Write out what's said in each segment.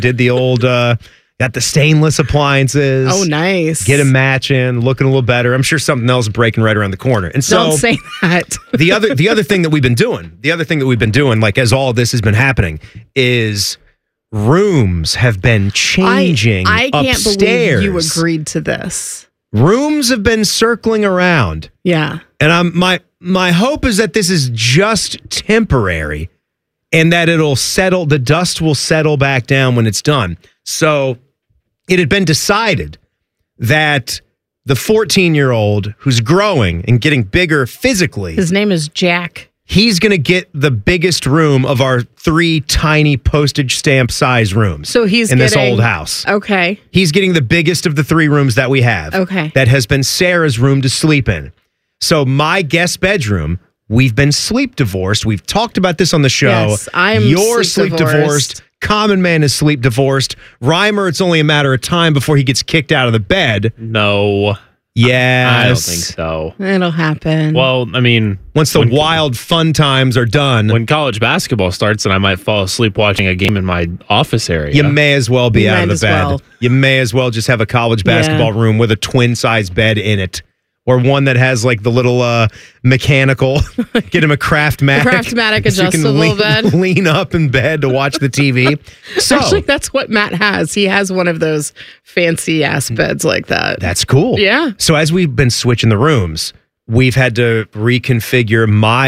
Did the old, got the stainless appliances. Oh, nice. Get a match in, looking a little better. I'm sure something else is breaking right around the corner. And so Don't say that. the other thing that we've been doing, like as all this has been happening, is rooms have been changing I can't upstairs. believe you agreed to this. Rooms have been circling around. Yeah. And my hope is that this is just temporary and that it'll settle, the dust will settle back down when it's done. So it had been decided that the 14-year-old who's growing and getting bigger physically, His name is Jack. he's going to get the biggest room of our 3 tiny postage stamp size rooms. So he's in getting, this old house. Okay. He's getting the biggest of the 3 rooms that we have. Okay. That has been Sarah's room to sleep in. So my guest bedroom, we've been sleep divorced. We've talked about this on the show. Yes, I am You're sleep sleep divorced. divorced. Common Man is sleep divorced. Reimer, it's only a matter of time before he gets kicked out of the bed. No. Yes. I don't think so. It'll happen. Well, I mean, Once the wild fun times are done, when college basketball starts, then I might fall asleep watching a game in my office area. you may as well be You out of might the as bed. well. You may as well just have a college basketball room with a twin-size bed in it. Or one that has like the little mechanical, get him a Craftmatic. Craftmatic so you can adjustable bed. lean up in bed to watch the TV. So Actually, that's what Matt has. He has one of those fancy ass beds like that. that's cool. Yeah. So as we've been switching the rooms, we've had to reconfigure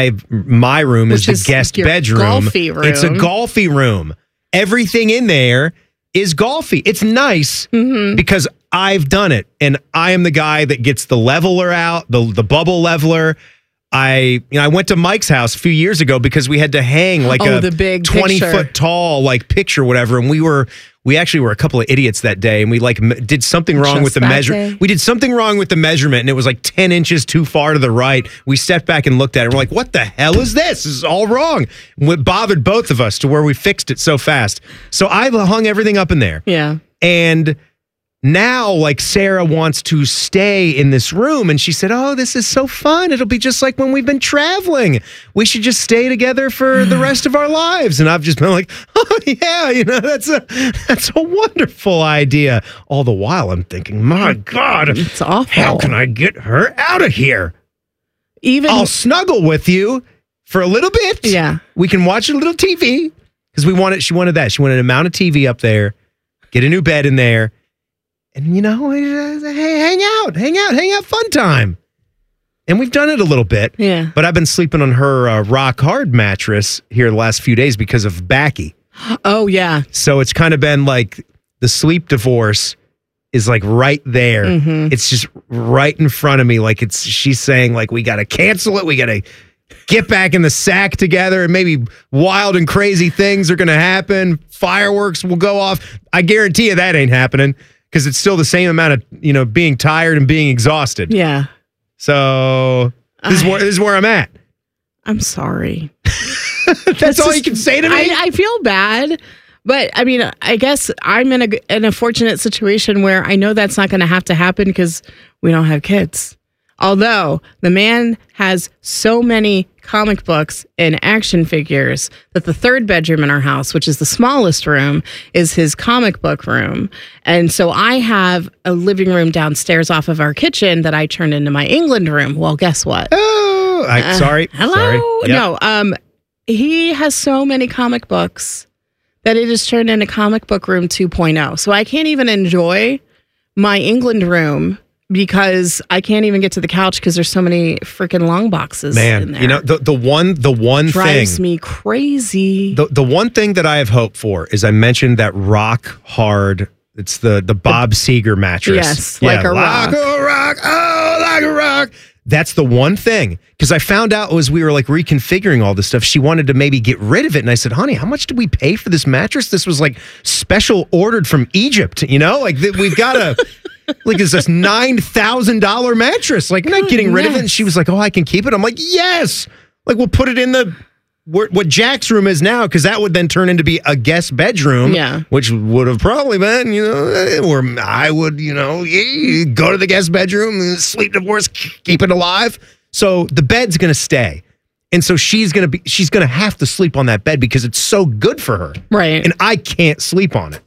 my room as Which the is guest your bedroom. golfy room. It's a golfy room. Everything in there is golfy. It's nice because I've done it, and I am the guy that gets the leveler out, the bubble leveler. I went to Mike's house a few years ago because we had to hang like the big 20-foot picture. tall like picture, whatever, and we actually were a couple of idiots that day, and we like did something wrong Just with the that measure. day? We did something wrong with the measurement, and it was like 10 inches too far to the right. We stepped back and looked at it. And we're like, what the hell is this? This is all wrong. And it bothered both of us to where we fixed it so fast. So I hung everything up in there. Yeah. And now, like, Sarah wants to stay in this room, and she said, oh, this is so fun. It'll be just like when we've been traveling. We should just stay together for the rest of our lives. And I've just been like, oh, yeah, that's a wonderful idea. All the while, I'm thinking, my God, It's awful. how can I get her out of here? Even I'll snuggle with you for a little bit. Yeah. We can watch a little TV because she wanted that. She wanted an amount of TV up there, get a new bed in there. And, hey, hang out, fun time. And we've done it a little bit. Yeah. But I've been sleeping on her rock hard mattress here the last few days because of Backy. Oh, yeah. So it's kind of been like the sleep divorce is like right there. Mm-hmm. It's just right in front of me. Like she's saying like, we got to cancel it. We got to get back in the sack together, and maybe wild and crazy things are going to happen. Fireworks will go off. I guarantee you that ain't happening. Because it's still the same amount of, being tired and being exhausted. Yeah. So this is where I'm at. I'm sorry. That's all you can say to me? I feel bad, but I mean, I guess I'm in a fortunate situation where I know that's not going to have to happen because we don't have kids. Although the man has so many comic books and action figures that the 3rd bedroom in our house, which is the smallest room, is his comic book room. And so I have a living room downstairs off of our kitchen that I turned into my England room. Well, guess what? Oh, sorry. Hello? Sorry. Yep. No, he has so many comic books that it has turned into comic book room 2.0. So I can't even enjoy my England room because I can't even get to the couch because there's so many freaking long boxes in there. Man, the one drives thing me crazy. The one thing that I have hope for is I mentioned that rock hard. It's the Bob Seger mattress. Yes, like a rock. Like a rock. Oh, like a rock. That's the one thing. Because I found out as we were like reconfiguring all this stuff, she wanted to maybe get rid of it. And I said, honey, how much did we pay for this mattress? This was like special ordered from Egypt, like we've got to... Like, it's this $9,000 mattress. Like, I'm not getting rid of it. And she was like, oh, I can keep it. I'm like, yes. Like, we'll put it in what Jack's room is now, because that would then turn into be a guest bedroom. Yeah. Which would have probably been, where I would, go to the guest bedroom, sleep divorce, keep it alive. So the bed's going to stay. And so she's going to have to sleep on that bed because it's so good for her. Right. And I can't sleep on it.